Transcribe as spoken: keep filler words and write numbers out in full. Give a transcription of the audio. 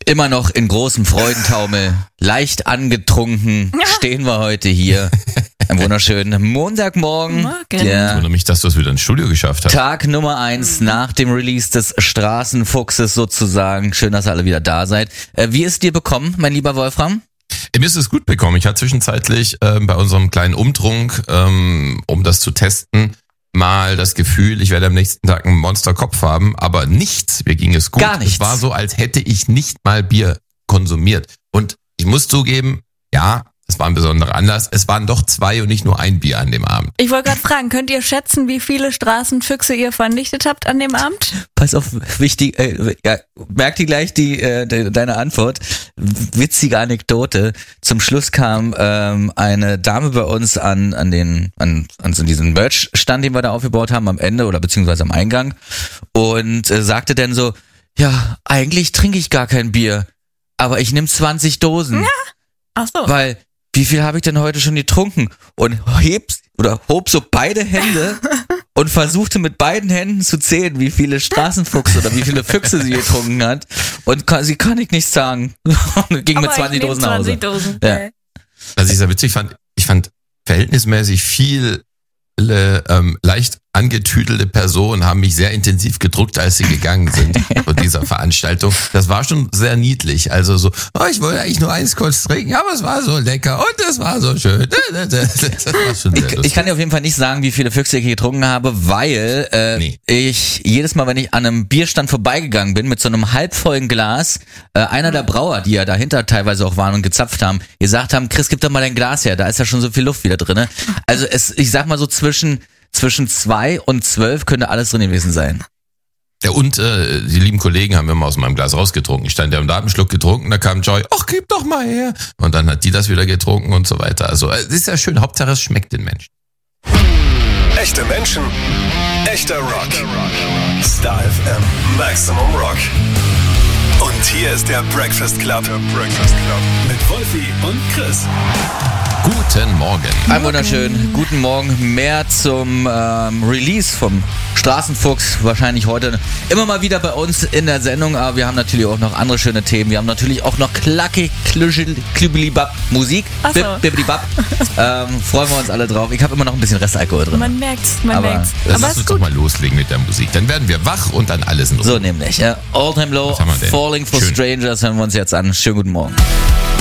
Immer noch in großem Freudentaumel, leicht angetrunken, stehen wir heute hier. Einen wunderschönen Montagmorgen. Morgen. Der Ich wundere mich, dass du es wieder ins Studio geschafft hast. Tag Nummer eins nach dem Release des Straßenfuchses sozusagen. Schön, dass ihr alle wieder da seid. Äh, wie ist dir bekommen, mein lieber Wolfram? Mir ist es gut bekommen. Ich hatte zwischenzeitlich äh, bei unserem kleinen Umtrunk, ähm, um das zu testen, mal das Gefühl, ich werde am nächsten Tag einen Monsterkopf haben, aber nichts, mir ging es gut. Gar nichts. Es war so, als hätte ich nicht mal Bier konsumiert. Und ich muss zugeben, ja, es war ein besonderer Anlass. Es waren doch zwei und nicht nur ein Bier an dem Abend. Ich wollte gerade fragen, könnt ihr schätzen, wie viele Straßenfüchse ihr vernichtet habt an dem Abend? Pass auf, wichtig, äh, ja, merkt ihr gleich die, äh, de, deine Antwort. Witzige Anekdote. Zum Schluss kam ähm, eine Dame bei uns an an den an, an so diesen Merch-Stand, den wir da aufgebaut haben am Ende oder beziehungsweise am Eingang und äh, sagte dann so, ja, eigentlich trinke ich gar kein Bier, aber ich nehme zwanzig Dosen. Ja. Ach so. Weil, wie viel habe ich denn heute schon getrunken? Und heb oder hob so beide Hände und versuchte mit beiden Händen zu zählen, wie viele Straßenfuchs oder wie viele Füchse sie getrunken hat. Und kann, sie kann ich nicht sagen. Und ging Aber mit zwanzig ich nehm Dosen nach Hause. zwanzig Dosen. Ja. Okay. Was ich sehr witzig fand, ich fand verhältnismäßig viele ähm, leicht angetüdelte Personen haben mich sehr intensiv gedrückt, als sie gegangen sind von dieser Veranstaltung. Das war schon sehr niedlich. Also so, oh, ich wollte eigentlich nur eins kurz trinken, aber es war so lecker und es war so schön. Das war schon sehr Ich, ich kann dir auf jeden Fall nicht sagen, wie viele Füchse ich getrunken habe, weil äh, Nee. ich jedes Mal, wenn ich an einem Bierstand vorbeigegangen bin mit so einem halbvollen Glas, äh, einer der Brauer, die ja dahinter teilweise auch waren und gezapft haben, gesagt haben, Chris, gib doch mal dein Glas her, da ist ja schon so viel Luft wieder drinne. Also es, ich sag mal so zwischen zwischen zwei und zwölf könnte alles drin gewesen sein. Ja, und äh, die lieben Kollegen haben immer aus meinem Glas rausgetrunken. Ich stand da und da, hab einen Schluck getrunken, da kam Joy, ach, gib doch mal her. Und dann hat die das wieder getrunken und so weiter. Also es ist ja schön, Hauptsache es schmeckt den Menschen. Echte Menschen, echter Rock. Star F M, Maximum Rock. Und hier ist der Breakfast Club. Der Breakfast Club. Mit Wolfi und Chris. Guten Morgen. Einen wunderschönen guten Morgen. Mehr zum ähm, Release vom Straßenfuchs. Wahrscheinlich heute immer mal wieder bei uns in der Sendung. Aber wir haben natürlich auch noch andere schöne Themen. Wir haben natürlich auch noch klackig, klübelibab Musik. Ach so. Bip, bibbelibab. ähm, freuen wir uns alle drauf. Ich habe immer noch ein bisschen Restalkohol drin. Man merkt's, man Aber merkt's. Lass Aber uns ist doch gut. mal loslegen mit der Musik. Dann werden wir wach und dann alles in Ruhe. So nämlich. Ja. All Time Low, Was haben wir denn? Falling for Schön. Strangers hören wir uns jetzt an. Schönen guten Morgen.